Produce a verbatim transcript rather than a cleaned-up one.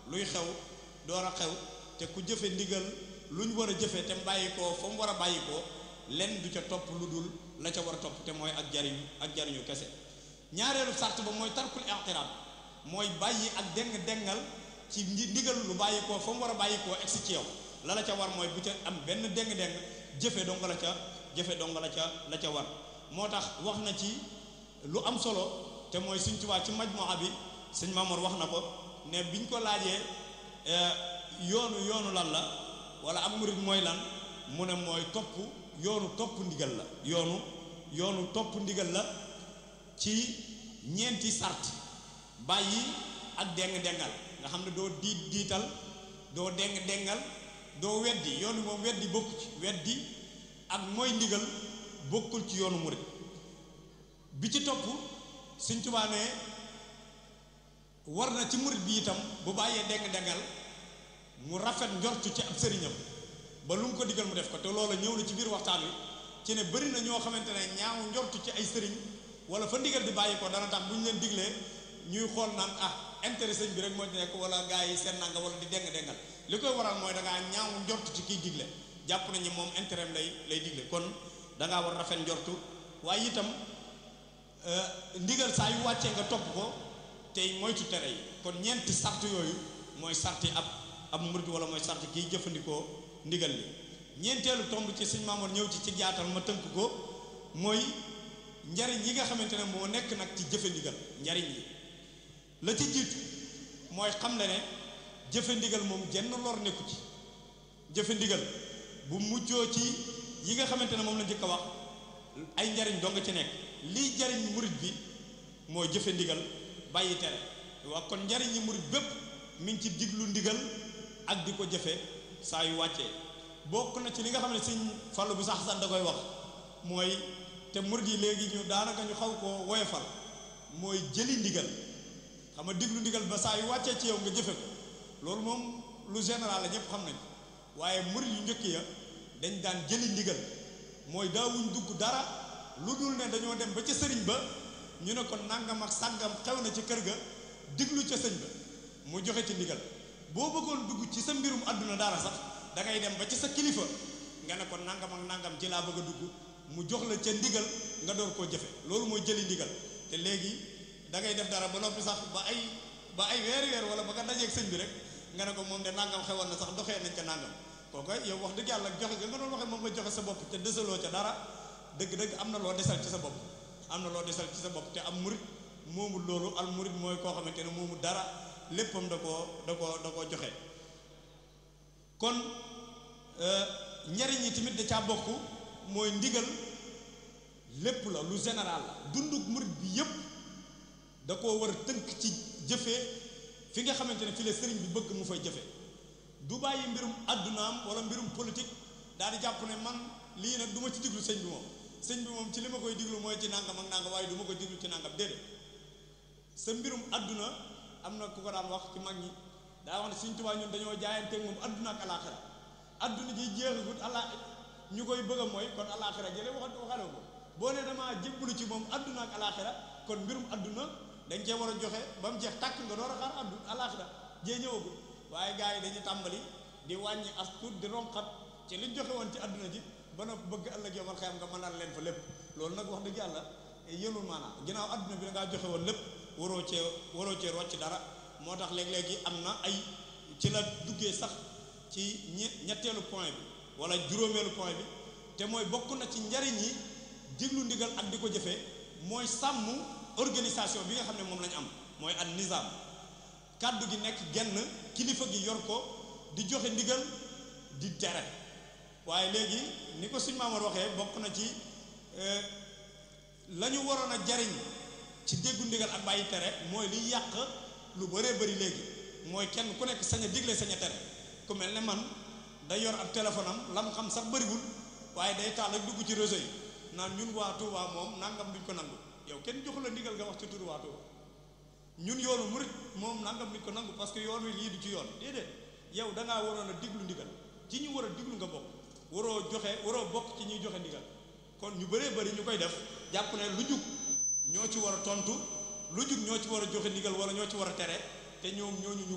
luy xew door a xew te ku jëfe ndigal lu ñu war a jëfe te bàyyi koo fa mu war a bàyyi koo lenn du ca topp lu dul la ca war a topp te mooy ak jariñu ak jariñu kese. ñaareelu sart ba mooy tarkul i'tiraad mooy bàyyi ak deng dengal ci ndigal lu bàyyi koo fa mu war a bàyyi koo egsi ci yow la la ca war mooy bu ca am benn deng deng jëfe dong la ca jëfe dong la ca la ca war. moo tax wax na ci lu am solo te mooy Sëñ Tuubaa ci majmuwa bi sëñ Mamoor wax na ko ne biñ ko laajee yoonu yoonu lan la wala am murid mooy lan mu ne mooy topp yoonu topp ndigal la yoonu yoonu topp ndigal la ci ñeenti sart bàyyi ak deng dengal nga xam ne doo diit diital doo deng dengal doo weddi yoonu moom weddi bokku ci weddi ak mooy ndigal bokkul ci yoonu murid bi ci topp Sëñ Tuubaa ne war na ci murid bi itam bu bàyyee deng dengal mu rafet njortu ci ab sëriñam ba lu mu ko digal mu def ko te loola ñëw na ci biir waxtaan wi ci ne bari na ñoo xamante ne ñaaw njortu ci ay sëriñ wala fa ndigal di bàyyi ko dana tax bu ñu leen diglee ñuy xool naan ah intérêt sëñ bi rek moo ci nekk wala gaa yi seen nanga wala di deng dengal li koy waral mooy da ngaa ñaaw njortu ci kiy digle jàpp nañu moom intérêt lay lay digle kon da ngaa war rafet njortu waaye itam ndigal saa yu wàccee nga topp ko tey moytu tere yi kon ñeenti sart yooyu mooy sarti ab ab murid wala mooy sart kiy jëfandikoo ndigal li ñeenteelu tomb ci sëñ Maamoor ñëw ci ci jaatal ma tënk ko mooy njariñ yi nga xamante ne moo nekk nag ci jëfe ndigal njariñ yi la ci jiitu mooy xam le ne jëfe ndigal moom jenn lor nekku ci jëfe ndigal bu muccoo ci yi nga xamante ne moom la njëkk a wax ay njariñ dong ci nekk lii jariñ murid bi mooy jëfe ndigal bàyyi tere waa kon njariñ yi murid bépp mi ngi ci diglu ndigal ak di ko jëfe saa yu wàccee bokk na ci li nga xam ne sëñ Fallu bu sax sax da koy wax mooy te murid yi léegi ñu daanaka ñu xaw koo woyofal mooy jëli ndigal xam nga diglu ndigal ba saa yu wàccee ci yow nga jëfe ko loolu moom lu général la ñëpp xam nañ waaye murid yu njëkk ya dañ daan jëli ndigal mooy daawuñ dugg dara lu dul ne dañoo dem ba ca sëriñ ba ñu ne ko nangam ak sàngam xew na ci kër ga diglu ca sëñ ba mu joxe ci ndigal boo bëggoon dugg ci sa mbirum àdduna dara sax da ngay dem ba ci sa kilifa nga ne ko nangam ak nangam ci laa bëgg a dugg mu jox la ca ndigal nga door koo jëfe loolu mooy jëli ndigal te léegi da ngay def dara ba noppi sax ba ay ba ay weer weer wala ba nga dajeeg sëñ bi rek nga ne ko moom de nangam xewoon na sax doxee nañ ca nangam kooku yow wax dëgg yàlla joxe nga doon waxee moom nga joxe sa bopp te desaloo ca dara dëgg-dëgg am na loo desal ci sa bopp am na loo desal ci sa bopp te am murit moomul loolu al murit mooy koo xamante ne moomul dara léppam da koo da koo da koo joxe kon njariñ yi tamit da caa bokk mooy ndigal lépp la lu général la dunduk murit bi yépp da koo war a tënk ci jëfee fi nga xamante ne fi la sëriñ bi bëgg mu fay jëfe du bàyyi mbirum addunaam wala mbirum politique daal di jàpp ne man lii nag du ma ci diglu sëñ bi moom sëñ bi moom ci li ma koy diglu mooy ci nangam ak nangam waaye du ma koy diglu ci nangam déedéet sa mbirum adduna am na ku ko daan wax ci mag ñi daa wax ne Sëñ Tuubaa ñun dañoo jaayanteeg moom adduna ak alaaxira adduna ji jeexagut ala ñu koy bëgg a mooy kon alaaxira jële wax waxale ko boo ne damaa jébbalu ci moom adduna ak alaaxira kon mbirum adduna dañ cee war a joxe ba mu jeex tàkk nga door a xaar addu alaaxira jee ñëwagul waaye gars yi dañuy tàmbali di wàññi as tuut di ronqat ci liñ joxe woon ci adduna ji ba na bëgg ëllëg yomal xeyam nga mënal leen fa lépp loolu nag wax dëgg yàlla yëlul maanaam ginnaaw adduna bi da ngaa joxe woon lépp waroo cee waroo cee rocc dara moo tax léeg-léegi am na ay ci la duggee sax ci ñe ñetteelu point bi wala juróomeelu point bi te mooy bokk na ci njariñ yi diglu ndigal ak di ko jëfee mooy sàmm organisation bi nga xam ne moom lañu am mooy an nizam kàddu gi nekk genn kilifa gi yor ko di joxe ndigal di tere waaye léegi ni ko suñ Maamar waxee bokk na ci la ñu waroon a jariñ ci déggu ndigal ak bàyyi tere mooy liy yàq lu bëree bëri léegi mooy kenn ku nekk sañ a digle sañ a tere ku mel ne man day yor ab téléphone am lam xam sax bëriwul waaye day taal ak dugg ci réseau yi naan ñun waa Touba moom nangam duñ ko nangu yow kenn joxu la ndigal nga wax ci turu waa Touba ñun yoonu murit moom nangam duñ ko nangu parce que yoon wi lii du ci yoon déedéet yow da ngaa waroon a diglu ndigal ci ñu war a diglu nga bokk waroo joxe waroo bokk ci ñuy joxe ndigal kon ñu bëree bëri ñu koy def jàpp ne lu jug ñoo ci war a tontu lu jug ñoo ci war a joxe ndigal wala ñoo ci war a tere te ñoom ñooñu